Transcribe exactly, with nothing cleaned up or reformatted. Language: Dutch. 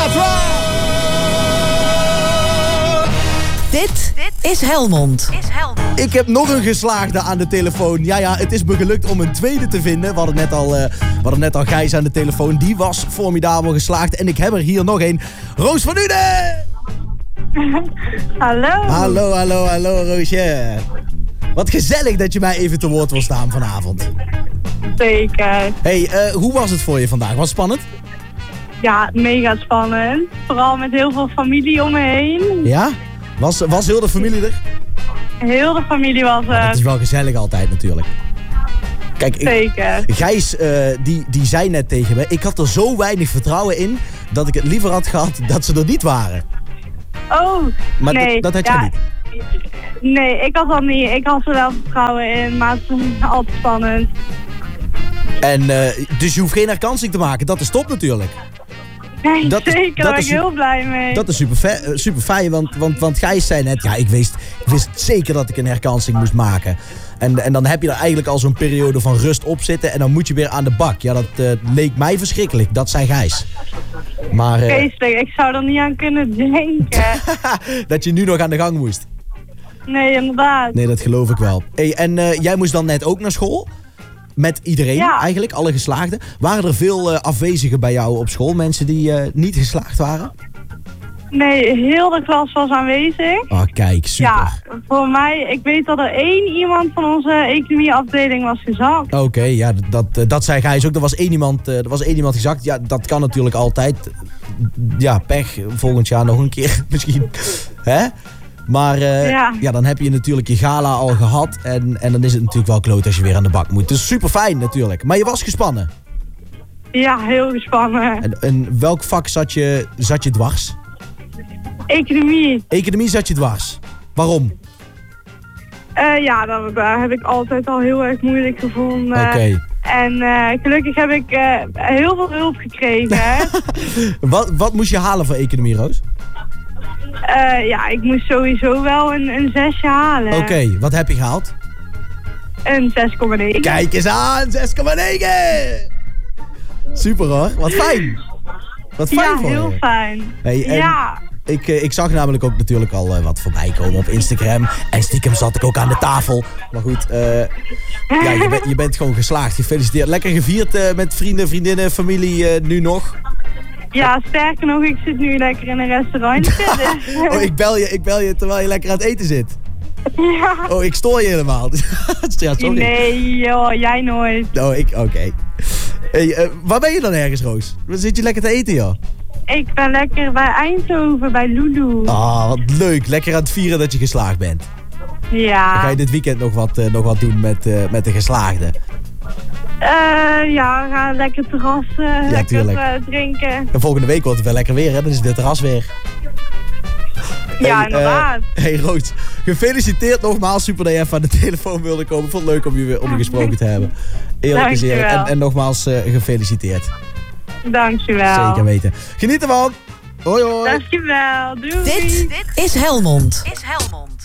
Sinatra! Dit is Helmond. Is Helmond. Ik heb nog een geslaagde aan de telefoon. Ja, ja, het is me gelukt om een tweede te vinden. We hadden net al, uh, we hadden net al Gijs aan de telefoon. Die was formidabel geslaagd. En ik heb er hier nog een. Roos van Uden! Hallo. Hallo, hallo, hallo Roosje. Wat gezellig dat je mij even te woord wil staan vanavond. Zeker. Hey, uh, hoe was het voor je vandaag? Was het spannend? Ja, mega spannend. Vooral met heel veel familie om me heen. Ja? Was, was heel de familie er? Heel de familie was er. Ja, het is wel gezellig altijd natuurlijk. Kijk, ik, Zeker. Gijs uh, die, die zei net tegen me, ik had er zo weinig vertrouwen in dat ik het liever had gehad dat ze er niet waren. Oh, Maar nee. dat, dat had ja, je niet? Nee, ik had dat niet. Ik had er wel vertrouwen in, maar het is altijd spannend. En uh, dus je hoeft geen herkansing te maken, dat is top natuurlijk. Nee, Dat is- zeker, dat daar ben is ik super- heel blij mee. Dat is super, fe- uh, super fijn, want, want, want Gijs zei net, ja, ik wist, ik wist zeker dat ik een herkansing moest maken. En, en dan heb je er eigenlijk al zo'n periode van rust op zitten en dan moet je weer aan de bak. Ja, dat uh, leek mij verschrikkelijk, dat zei Gijs. Maar uh, Vreselijk, ik zou er niet aan kunnen denken. dat je nu nog aan de gang moest. Nee, inderdaad. Nee, dat geloof ik wel. Hey, en uh, jij moest dan net ook naar school? Met iedereen Ja. eigenlijk, alle geslaagden. Waren er veel uh, afwezigen bij jou op school? Mensen die uh, niet geslaagd waren? Nee, heel de klas was aanwezig. Oh, kijk, super. Ja, voor mij, ik weet dat er één iemand van onze economieafdeling was gezakt. Oké, okay, ja, dat, uh, dat zei Gijs ook. Er was één iemand, uh, er was één iemand gezakt. Ja, dat kan natuurlijk altijd. Ja, pech. Volgend jaar nog een keer misschien. Hè? Maar uh, ja. Ja. dan heb je natuurlijk je gala al gehad. En, en dan is het natuurlijk wel kloot als je weer aan de bak moet. Dus super fijn natuurlijk. Maar je was gespannen. Ja, heel gespannen. En, en welk vak zat je, zat je dwars? Economie. Economie zat je dwars. Waarom? Uh, ja, dat uh, heb ik altijd al heel erg moeilijk gevonden. Oké. Okay. En uh, gelukkig heb ik uh, heel veel hulp gekregen. Hè? wat, wat moest je halen voor economie, Roos? Uh, ja, ik moest sowieso wel een, een zesje halen. Oké, okay, wat heb je gehaald? Een zes komma negen. Kijk eens aan, zes komma negen! Super hoor, wat fijn. Wat fijn ja, voor heel je. fijn. Hey, en ja. Ik, ik zag namelijk ook natuurlijk al uh, wat voorbij komen op Instagram. En stiekem zat ik ook aan de tafel. Maar goed, uh, ja, je, ben, je bent gewoon geslaagd. Gefeliciteerd. Lekker gevierd uh, met vrienden, vriendinnen, familie uh, nu nog? Ja, sterker nog, ik zit nu lekker in een restaurantje. Dus. Oh, ik bel, je, ik bel je terwijl je lekker aan het eten zit. Ja. Oh, ik stoor je helemaal. Ja, sorry. Nee joh, jij nooit. Oh, ik, oké. Okay. Hey, uh, waar ben je dan ergens, Roos? Waar zit je lekker te eten, joh? Ik ben lekker bij Eindhoven, bij Lulu. Ah, wat leuk. Lekker aan het vieren dat je geslaagd bent. Ja. Dan ga je dit weekend nog wat, uh, nog wat doen met, uh, met de geslaagden? Uh, ja, we gaan lekker terrassen, ja, lekker uh, drinken. En volgende week wordt het wel lekker weer, hè? Dan is het terras weer. Ja, hey, inderdaad. Uh, hey Roos, gefeliciteerd nogmaals. Super dat je even aan de telefoon wilde komen. Vond het leuk om je, weer, om je gesproken te hebben. Eerlijk gezegd. En, en nogmaals uh, gefeliciteerd. Dankjewel. Zeker weten. Geniet ervan. Hoi hoi. Dankjewel. Doei. Dit, dit is Helmond. Is Helmond.